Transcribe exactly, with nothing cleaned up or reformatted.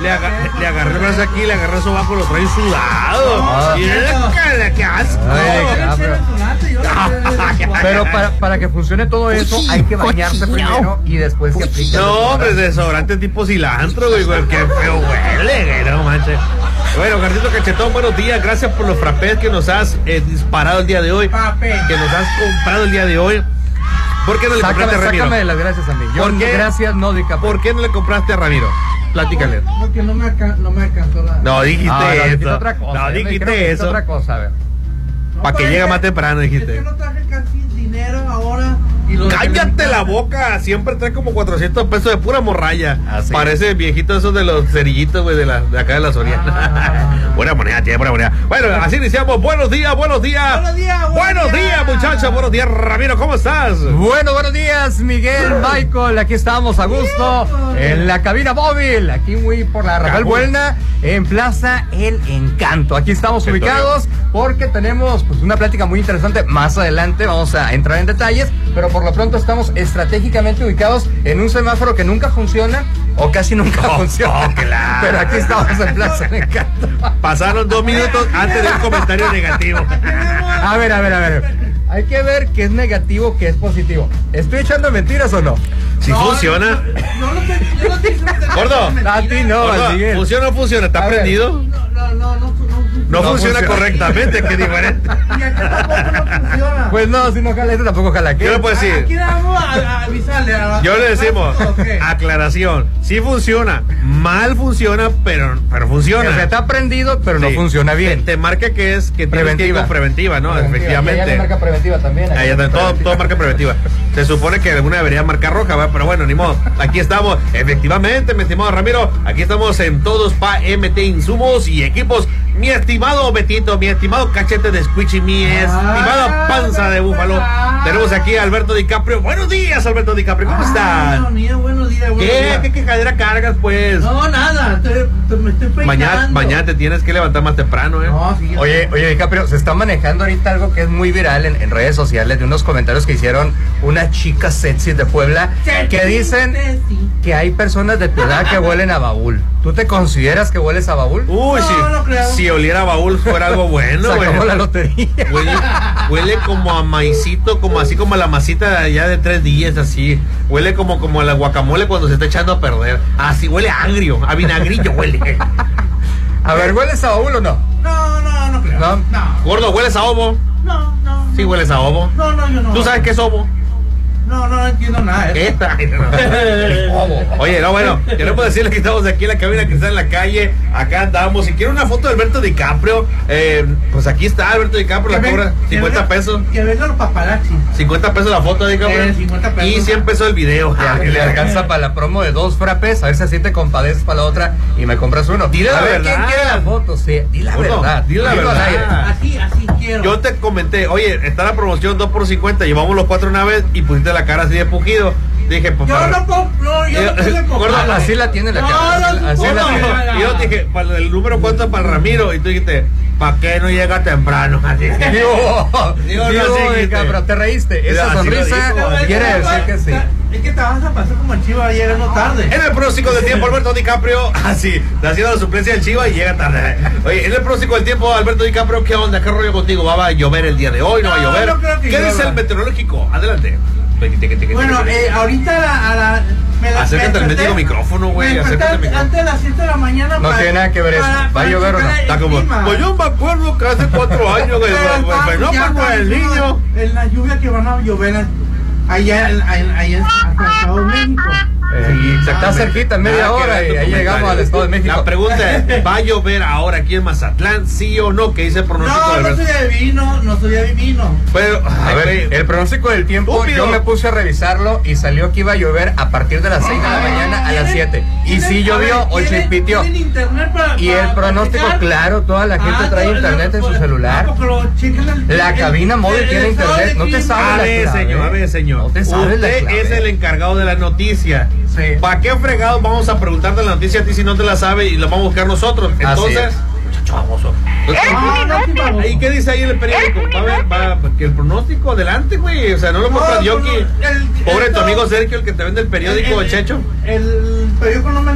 le, aga, le agarré el brazo aquí, le agarré el sobaco, lo trae sudado. No, y es qué asco. Pero para, para que funcione todo eso, hay que bañarse primero y después se aplica. No, pues desodorante tipo cilantro, güey, güey, qué feo huele, güey, no manches. Bueno, Carlito Cachetón, buenos días. Gracias por los frappés que nos has eh, disparado el día de hoy. Que nos has comprado el día de hoy. ¿Por qué no le sácame, compraste a Ramiro? Sácame de las gracias a mí. Yo, ¿Por qué? Gracias, no, DiCaprio. ¿Por qué no le compraste a Ramiro? Platícale. Porque no me, alca no me alcanzó la... No, dijiste no, no, eso. Otra cosa, no, dijiste eso. Otra cosa, a ver. No, Para que llegue más temprano, dijiste. Es que no traje casi dinero ahora. Y lo Cállate la boca. Siempre trae como cuatrocientos pesos de pura morralla. Así Parece es. viejito esos de los cerillitos, güey, de, la, de acá de la Soriana. Ah, buena moneda, tiene buena moneda. Bueno, así iniciamos. Buenos días, buenos días. Buenos días, buenos Buenos días, días. muchachos. Buenos días, Ramiro. ¿Cómo estás? Bueno, buenos días, Miguel, Michael. Aquí estamos a gusto en la cabina móvil. Aquí muy por la Rafael Buelna, en Plaza El Encanto. Aquí estamos ubicados porque tenemos pues una plática muy interesante. Más adelante vamos a entrar en detalles, pero por lo pronto estamos estratégicamente ubicados en un semáforo que nunca funciona o casi nunca Oh, funciona. oh, claro. Pero aquí estamos en Plaza El Encanto. Pasaron dos minutos antes de un comentario negativo. A ver, a ver, a ver. Hay que ver qué es negativo, qué es positivo. ¿Estoy echando mentiras o no? Si no, funciona. No, no, no, yo no estoy diciendo que Gordo. mentira. A ti no, Gordo, al Miguel. ¿funciona o no funciona? ¿Está A ver. prendido? No, no, no, no, no, No, No funciona, funciona. correctamente, qué diferente. Y acá tampoco no funciona. Pues no, si no jala, este tampoco jala. ¿Qué? Yo le puedo decir. Aquí vamos a, a avisarle a la... Yo le decimos, Okay. aclaración, sí funciona, mal funciona, pero, pero funciona. O sea, está prendido, pero no Sí. funciona bien. Te, te marca que es que tienes que ir Preventiva. con preventiva, ¿no? Preventiva. Efectivamente. Y allá le marca preventiva también. Ahí está, todo, todo marca preventiva. Se supone que alguna debería marcar roja, ¿verdad? Pero bueno, ni modo. Aquí estamos, efectivamente, mi estimado Ramiro. Aquí estamos en todos pa M T Insumos y Equipos. Mi estimado Betito, mi estimado Cachete de Squishy, mi estimado Panza de Búfalo. Tenemos aquí a Alberto DiCaprio. Buenos días, Alberto DiCaprio, ¿cómo estás? Buenos días, buenos días, buenos ¿Qué? días. ¿Qué quejadera cargas, pues? No, nada, estoy, te- me estoy peinando. Mañana, mañana te tienes que levantar más temprano, ¿eh? No, sí. Oye, oye, DiCaprio, se está manejando ahorita algo que es muy viral en, en redes sociales de unos comentarios que hicieron unas chicas sexy de Puebla que dicen que hay personas de tu edad que huelen a baúl. ¿Tú te consideras que hueles a baúl? Uy, No, si, no creo. si oliera a baúl fuera algo bueno, güey. Sacamos la lotería. Huele, huele como a maicito, como así como a la masita de allá de tres días, así. Huele como, como a la guacamole cuando se está echando a perder. Así huele agrio, a vinagrillo huele. A ver, ¿hueles a baúl o no? No, no, no creo. No. No, Gordo, ¿hueles a ovo? no, no. Sí, hueles a ovo. No, no, yo no. ¿Tú sabes qué es ovo? No, no, no entiendo nada. ¿Eh? Esta. Oye, no, bueno, queremos decirles que estamos aquí en la cabina que está en la calle. Acá andamos. Si quieren una foto de Alberto DiCaprio, eh, pues aquí está Alberto DiCaprio, la cobra cincuenta pesos. Que vengan los paparazzi. cincuenta pesos la foto de DiCaprio. Eh, cincuenta pesos. Y cien pesos el video. Ya, que le alcanza para la promo de dos frappes, a ver si así te compadeces para la otra y me compras uno. Dile la a ver, verdad. ¿quién quiere la foto? Sí, di la Gordo, verdad. di la Dilo al verdad. aire. Así, así quiero. Yo te comenté, oye, está la promoción dos por cincuenta, llevamos los cuatro una vez y pusiste la cara así de pujido. Dije, pues Yo para- no puedo, no, yo no Eh, puedo gordo, comprar. así la tiene la No, cara. no, Así, así no, la no, tiene. no, no. Y yo dije, para el número cuánto para Ramiro. Y tú dijiste, ¿para qué no llega temprano? Así. Digo, Digo, digo, no, sí, DiCaprio, te reíste. Esa Así lo sonrisa dijo. quiere decir que sí. Es que te vas a pasar como el Chiva llegando tarde. En el pronóstico del tiempo, Alberto DiCaprio, así, haciendo la suplencia del Chiva y llega tarde. Oye, en el pronóstico del tiempo, Alberto DiCaprio, ¿qué onda? ¿Qué rollo contigo? ¿Va a llover el día de hoy? ¿No va a No, llover? no creo que ¿Qué dice llueva. el meteorológico? Adelante. Bueno, eh, ahorita a la, a la, me la- Acércate me al desperté- mendigo micrófono, güey, me desperté acércate al micrófono. antes de las siete de la mañana. No tiene nada que ver eso. ¿Va a llover o no? Está como, pues yo me acuerdo que hace cuatro años, güey, güey, no con el niño. En la lluvia que van a llover allá en, en, allá en, hasta el Estado de México. Eh, se está cerquita, media Nada que hora ver y tu ahí llegamos comentario. al Estado de México. La pregunta es, ¿va a llover ahora aquí en Mazatlán, sí o no? ¿Qué dice el pronóstico No, de no Alberto? soy adivino, no soy adivino. Pero, A ver, güey, el pronóstico del tiempo, Estúpido. yo me puse a revisarlo y salió que iba a llover a partir de las seis de la mañana a las siete. Y ¿Tienen- sí a llovió ver, o ¿tienen- chispitió. ¿tienen internet para, Y para- el para pronóstico, checar? claro, toda la gente Ah, trae no, internet en no, su no, celular. no, pero chequen el- La el- cabina móvil el- tiene el estado internet, de no te clima. sabes A la ver, clave. señor, a ver, señor. No te sabes la Usted clave. es el encargado de las noticias. Sí. ¿Para qué fregado vamos a preguntarte la noticia a ti si no te la sabes y la vamos a buscar nosotros? Entonces, es. muchacho baboso. Ah, no, sí, baboso. ¿Y qué dice ahí en el periódico? Va a ver, va, que el pronóstico, adelante, güey. O sea, no lo compras No, yo no, que. el- Pobre tu esto- amigo Sergio, el que te vende el periódico, el, Checho. El periódico no me